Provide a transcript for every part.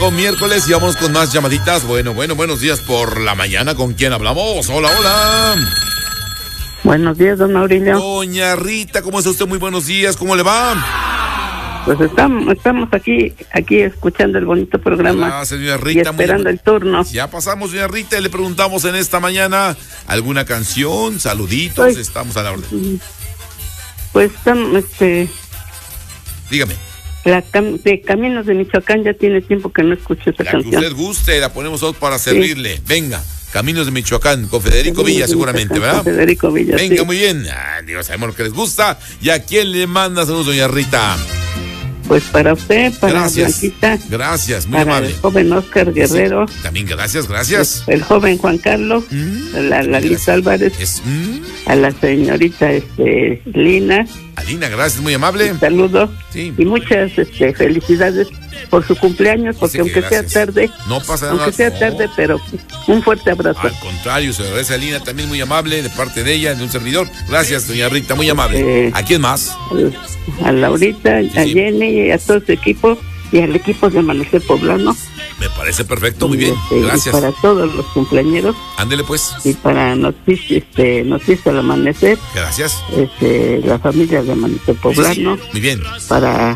rico miércoles y vamos con más llamaditas. Bueno, buenos días por la mañana. ¿Con quién hablamos? Hola. Buenos días, don Aurelio. Doña Rita, ¿cómo está usted? Muy buenos días, ¿cómo le va? Pues estamos aquí escuchando el bonito programa. Gracias, doña Rita. Y esperando el turno. Ya pasamos, doña Rita, y le preguntamos en esta mañana alguna canción, saluditos, Pues, estamos a la orden. Pues estamos, Dígame. de Caminos de Michoacán, ya tiene tiempo que no escucho esa canción. La que usted guste, la ponemos todos para servirle. Sí. Venga, Caminos de Michoacán, con Federico Villa seguramente, ¿verdad? Federico Villa, venga, sí. Muy bien. Digo, sabemos lo que les gusta. ¿Y a quién le manda saludos, doña Rita? Pues para usted, para Blanquita. Gracias, muy para amable. El joven Oscar Guerrero. Sí, también gracias. El joven Juan Carlos, la Lisa Álvarez, a la señorita Lina. Alina, gracias, muy amable. Un saludo y muchas felicidades por su cumpleaños, porque aunque sea tarde, pero un fuerte abrazo. Al contrario, se agradece a Alina, también muy amable, de parte de ella, de un servidor. Gracias, doña Rita, muy amable. ¿A quién más? A Laurita, a Jenny, a todo su equipo y al equipo de Amanecer Poblano. Me parece perfecto, muy bien, gracias. Y para todos los cumpleañeros. Ándele pues. Y para Noticias al Amanecer. Gracias. La familia de Amanecer Poblano. Sí. Muy bien. Para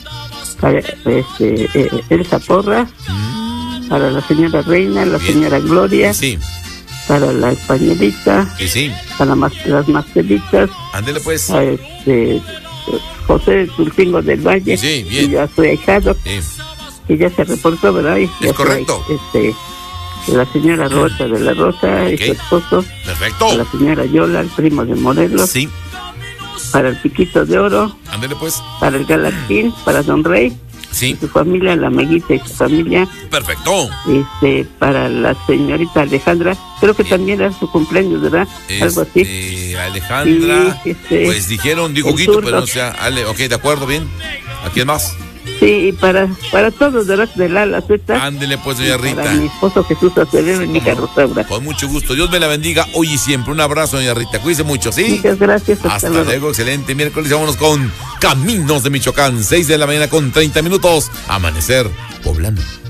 Elsa Porras, para la señora Reina, la señora Gloria, para la españolita, para las Marcelitas, ándele pues, a José Tulcingo del Valle, bien. Y a su ahijado, que ya se reportó, ¿verdad? Es correcto. La señora Rosa de la Rosa y su esposo, perfecto. A la señora Yola, el primo de Morelos, para el Piquito de Oro, ándele pues, para el Galaxín, para Don Rey, y su familia, la Meguita y su familia, perfecto. Para la señorita Alejandra, creo que también era su cumpleaños, ¿verdad? Algo así. Alejandra, pues dijeron, dijo Guito, pero no sea, ok, de acuerdo, bien. ¿A quién más? Sí, y para todos de la Z. Ándele pues, doña Rita. Para mi esposo Jesús Acevedo y mi hija Rosaura. Con mucho gusto. Dios me la bendiga hoy y siempre. Un abrazo, doña Rita. Cuídese mucho, ¿sí? Muchas gracias. Hasta luego. Excelente miércoles. Vámonos con Caminos de Michoacán. 6 de la mañana con 30 minutos. Amanecer Poblano.